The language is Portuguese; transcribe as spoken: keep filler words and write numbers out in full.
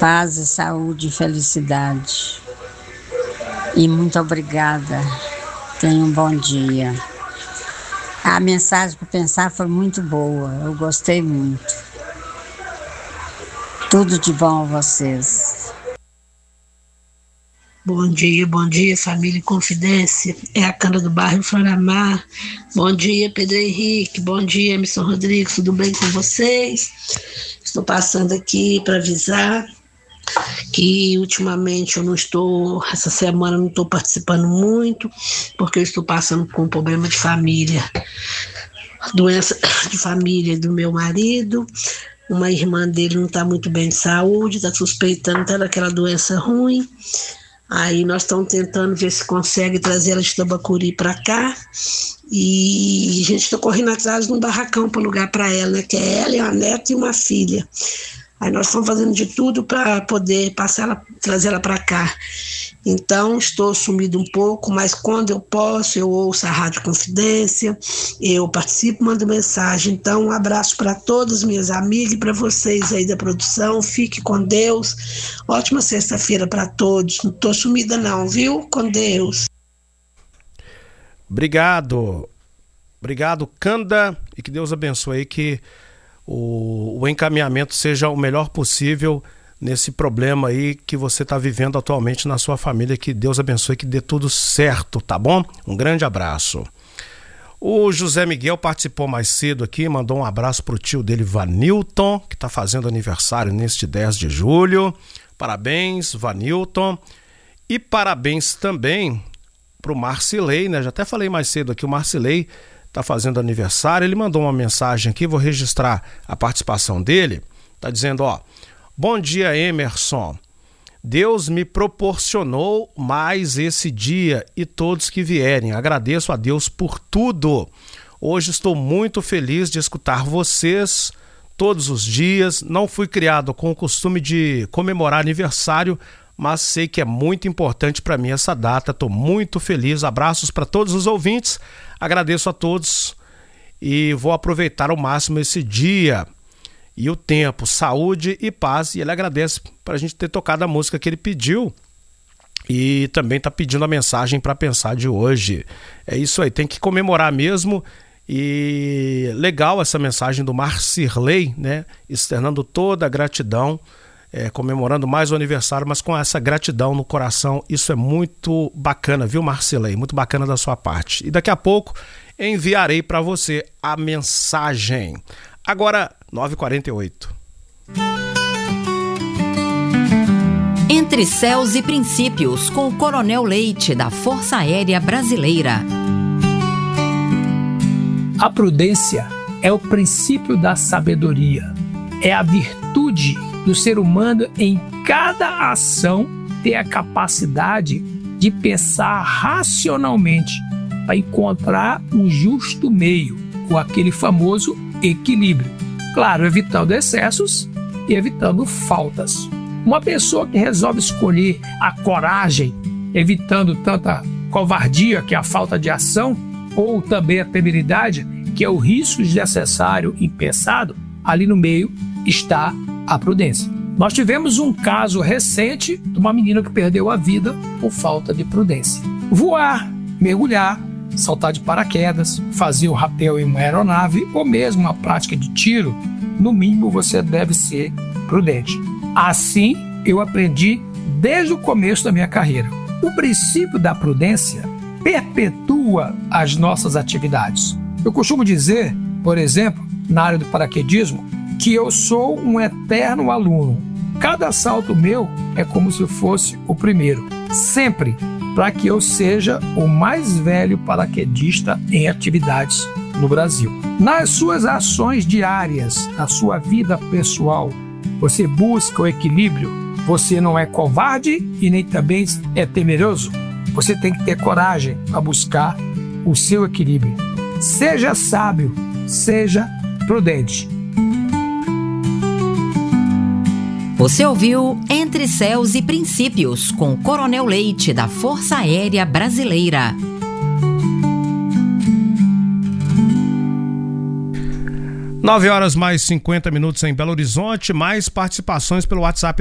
paz e saúde e felicidade. E muito obrigada. Tenha um bom dia. A mensagem para pensar foi muito boa. Eu gostei muito. Tudo de bom a vocês. Bom dia, bom dia, família e Confidência. É a Câmara do Bairro Floramar. Bom dia, Pedro Henrique. Bom dia, Emerson Rodrigues. Tudo bem com vocês? Estou passando aqui para avisar que ultimamente eu não estou, essa semana não estou participando muito, porque eu estou passando por um problema de família, doença de família do meu marido. Uma irmã dele não está muito bem de saúde, está suspeitando até daquela doença ruim. Aí nós estamos tentando ver se consegue trazer ela de Tambacuri para cá. E a gente está correndo atrás de um barracão para alugar para ela, né? Que é ela, uma neta e uma filha. Aí nós estamos fazendo de tudo para poder passar ela, trazer ela para cá. Então, estou sumido um pouco, mas quando eu posso, eu ouço a Rádio Confidência, eu participo, mando mensagem. Então, um abraço para todas as minhas amigas e para vocês aí da produção. Fique com Deus. Ótima sexta-feira para todos. Não estou sumida não, viu? Com Deus. Obrigado. Obrigado, Canda. E que Deus abençoe aí, que o, o encaminhamento seja o melhor possível nesse problema aí que você está vivendo atualmente na sua família. Que Deus abençoe, que dê tudo certo, tá bom? Um grande abraço. O José Miguel participou mais cedo aqui, mandou um abraço pro tio dele, Vanilton, que está fazendo aniversário neste dez de julho. Parabéns, Vanilton. E parabéns também pro Marcilei, né? Já até falei mais cedo aqui, o Marcilei está fazendo aniversário. Ele mandou uma mensagem aqui, vou registrar a participação dele. Tá dizendo, ó: bom dia, Emerson. Deus me proporcionou mais esse dia e todos que vierem. Agradeço a Deus por tudo. Hoje estou muito feliz de escutar vocês todos os dias. Não fui criado com o costume de comemorar aniversário, mas sei que é muito importante para mim essa data. Estou muito feliz. Abraços para todos os ouvintes. Agradeço a todos e vou aproveitar ao máximo esse dia e o tempo, saúde e paz. E ele agradece para a gente ter tocado a música que ele pediu e também está pedindo a mensagem para pensar de hoje. É isso aí, tem que comemorar mesmo. E legal essa mensagem do Marcirley, né? Externando toda a gratidão, é, comemorando mais o aniversário, mas com essa gratidão no coração. Isso é muito bacana, viu, Marcirley? Muito bacana da sua parte. E daqui a pouco enviarei para você a mensagem. Agora, nove e quarenta e oito. Entre Céus e Princípios, com o Coronel Leite, da Força Aérea Brasileira. A prudência é o princípio da sabedoria. É a virtude do ser humano em cada ação ter a capacidade de pensar racionalmente para encontrar um justo meio, ou aquele famoso equilíbrio. Claro, evitando excessos e evitando faltas. Uma pessoa que resolve escolher a coragem, evitando tanta covardia, que é a falta de ação, ou também a temeridade, que é o risco desnecessário impensado, ali no meio está a prudência. Nós tivemos um caso recente de uma menina que perdeu a vida por falta de prudência. Voar, mergulhar, saltar de paraquedas, fazer o rapel em uma aeronave ou mesmo uma prática de tiro, no mínimo você deve ser prudente. Assim eu aprendi desde o começo da minha carreira. O princípio da prudência perpetua as nossas atividades. Eu costumo dizer, por exemplo, na área do paraquedismo, que eu sou um eterno aluno. Cada salto meu é como se fosse o primeiro. Sempre para que eu seja o mais velho paraquedista em atividades no Brasil. Nas suas ações diárias, na sua vida pessoal, você busca o equilíbrio. Você não é covarde e nem também é temeroso. Você tem que ter coragem para buscar o seu equilíbrio. Seja sábio, seja prudente. Você ouviu Entre Céus e Princípios, com o Coronel Leite, da Força Aérea Brasileira. nove horas mais cinquenta minutos em Belo Horizonte, mais participações pelo WhatsApp